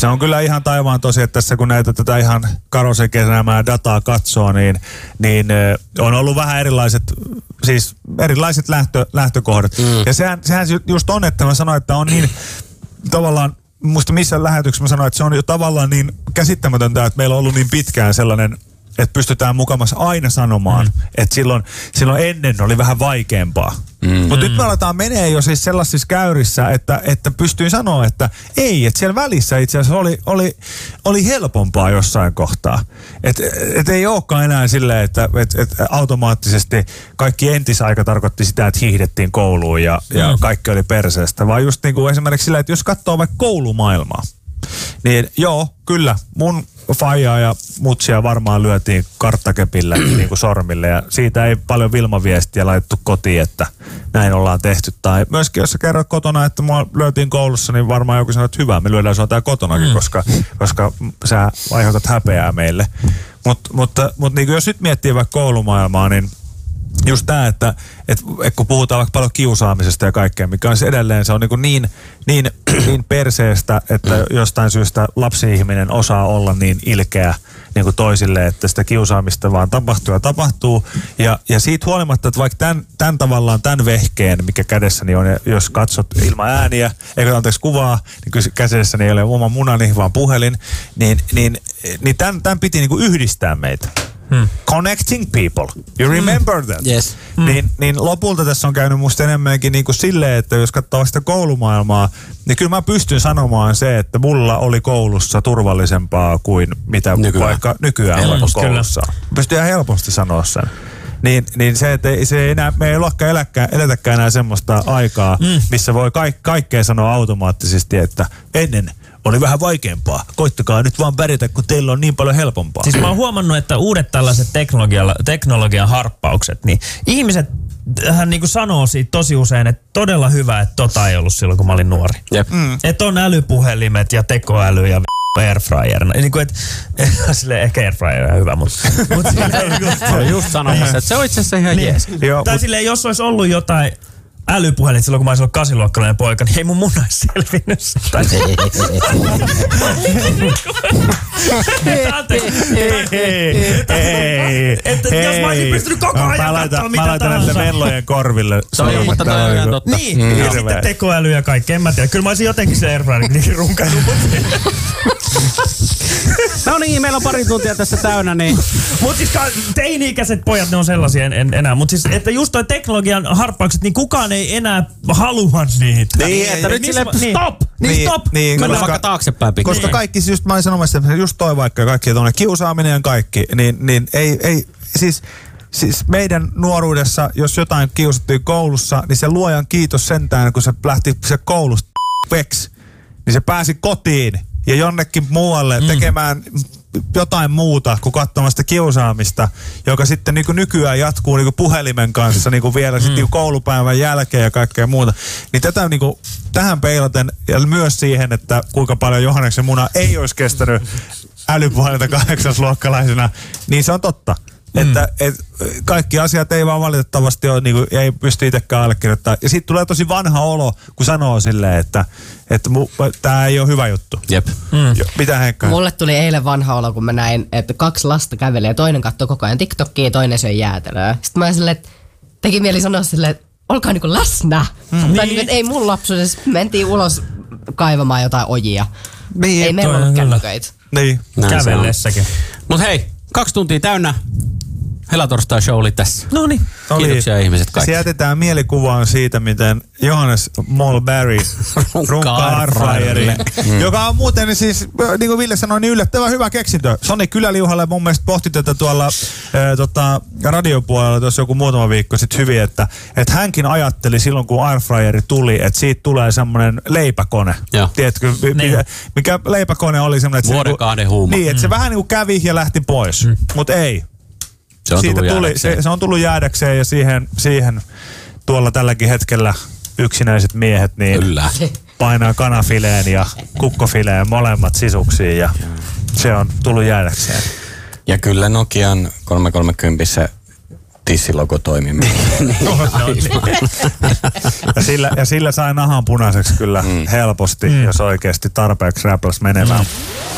Se on kyllä ihan taivaan tosi, että tässä kun näitä tätä ihan Karosen keräämää dataa katsoo, niin on ollut vähän erilaiset lähtökohdat. Ja sehän just on, että mä sanoin, että on niin tavallaan, muista missä lähetyksessä mä sanoin, että se on jo tavallaan niin käsittämätöntä, että meillä on ollut niin pitkään sellainen, että pystytään mukamassa aina sanomaan, että silloin ennen oli vähän vaikeampaa. Mutta nyt me aletaan menee jo siis sellaisissa käyrissä, että pystyy sanoa, että ei, että siellä välissä itse asiassa oli helpompaa jossain kohtaa. Että ei olekaan enää silleen, että automaattisesti kaikki entisaika tarkoitti sitä, että hiihdettiin kouluun ja kaikki oli perseestä, vaan just niin kuin esimerkiksi silleen, että jos katsoo vaikka koulumaailmaa, niin joo, kyllä, mun faijaa ja mutsia varmaan lyötiin karttakepillä niin kuin sormille ja siitä ei paljon Vilma-viestiä laitettu kotiin, että näin ollaan tehty. Tai myöskin jos sä kerrot kotona, että mua lyötiin koulussa, niin varmaan joku sanoo, että hyvä, me lyödään sua tää kotonakin, koska sä aiheutat häpeää meille. Mutta niin kuin jos nyt miettii vaikka koulumaailmaa, niin just tämä, että kun puhutaan vaikka paljon kiusaamisesta ja kaikkea, mikä on edelleen, se on niin perseestä, että jostain syystä lapsi-ihminen osaa olla niin ilkeä niin kuin toisille, että sitä kiusaamista vaan tapahtuu. Ja siitä huolimatta, että vaikka tämän vehkeen, mikä kädessäni on, ja jos katsot ilman ääniä, kuvaa, niin kädessäni ei ole oma munani, vaan puhelin, niin tämän piti niin kuin yhdistää meitä. Connecting people. You remember that? Yes. Niin lopulta tässä on käynyt musta enemmänkin niin kuin silleen, että jos katsoo sitä koulumaailmaa, niin kyllä mä pystyn sanomaan se, että mulla oli koulussa turvallisempaa kuin mitä vaikka nykyään on koulussa. Pystyy ihan helposti sanoa sen. Niin se, että me ei eletäkään enää semmoista aikaa, missä voi kaikkea sanoa automaattisesti, että ennen oli vähän vaikeampaa. Koittakaa nyt vaan pärjätä, kun teillä on niin paljon helpompaa. Siis mä oon huomannut, että uudet tällaiset teknologian harppaukset, niin ihmiset hän niinku sanoo siitä tosi usein, että todella hyvä, että tota ei ollut silloin, kun mä olin nuori. Että on älypuhelimet ja tekoäly ja airfryer. Niin kuin, silleen ehkä airfryer on hyvä, mutta just sanomassa, että se on itse asiassa ihan jees. Tai silleen, jos olisi ollut jotain älypuhelin silloin, kun mä olisin ollut 8-luokkalainen poika, niin ei mun muna olisi selvinnyt. Että jos mä olisin pystynyt koko ajan katsoa mitä tahansa. Mä laitan näille mellojen korville. Se on mutta toi on ihan totta. Niin, ja sitten tekoäly ja kaikki, en mä tiedä. Kyllä mä olisin jotenkin se airfryerin niin runkannut. No niin, meillä on pari tuntia tässä täynnä, niin. Mut siis teini-ikäiset pojat, ne on sellaisia enää. Mut siis, että just toi teknologian harppaukset, niin kukaan ei enää halua niitä. Niin, että nyt silleen stop! Niin stop! Mennään vaikka taaksepäin pikkuinen. Koska kaikki, just mä olin sanomassa, että just toi vaikka kaikki tuonne kiusaaminen ja kaikki, niin ei siis meidän nuoruudessa, jos jotain kiusattiin koulussa, niin se luojan kiitos sentään, kun se lähti se koulusta niin se pääsi kotiin ja jonnekin muualle tekemään jotain muuta kuin katsomasta kiusaamista, joka sitten niin kuin nykyään jatkuu niin kuin puhelimen kanssa niin kuin vielä sitten niin kuin koulupäivän jälkeen ja kaikkea muuta. Niin tätä niin kuin, tähän peilaten ja myös siihen, että kuinka paljon Johanneksen muna ei olisi kestänyt älypuhelinta 8-luokkalaisena, niin se on totta. Että kaikki asiat ei vaan valitettavasti ole, niin kuin, ei pysty itsekään allekirjoittamaan. Ja siitä tulee tosi vanha olo, kun sanoo silleen, että tämä ei ole hyvä juttu. Jep. Mitä Henkka? Mulle tuli eilen vanha olo, kun mä näin, että 2 lasta kävelee ja toinen katsoo koko ajan TikTokia ja toinen syö jäätelöä. Sitten mä silleen, että teki mieli sanoa silleen, että olkaa niinku läsnä. Tai niin, että ei mun lapsuudessa, mentiin ulos kaivamaan jotain ojia. Niin, ei meillä ollut kännyköitä. Niin. Kävellessäkin. Mut hei, 2 tuntia täynnä. Helatorstai-show oli tässä. Noniin. Kiitoksia ihmiset kaikki. Se jätetään mielikuvaan siitä, miten Johannes Mulberry runkkaa airfryerille, joka on muuten siis, niin kuin Ville sanoi, niin yllättävän hyvä keksintö. Soni Kyläliuhalle mun mielestä pohti tätä tuolla radiopuolella tuossa joku muutama viikko sitten hyvin, että hänkin ajatteli silloin, kun airfryeri tuli, että siitä tulee semmoinen leipäkone. Tiedätkö, mikä leipäkone oli semmoinen, että vuoden 2 huuma. Niin, että se vähän niin kuin kävi ja lähti pois, mutta ei. Se on tullut jäädäkseen ja siihen tuolla tälläkin hetkellä yksinäiset miehet niin painaa kanafileen ja kukkofileen molemmat sisuksiin ja se on tullut jäädäkseen. Ja kyllä Nokian 330 tissilogo toimimaan. ja sillä sai nahan punaiseksi kyllä helposti, jos oikeasti tarpeeksi räpläs menemään.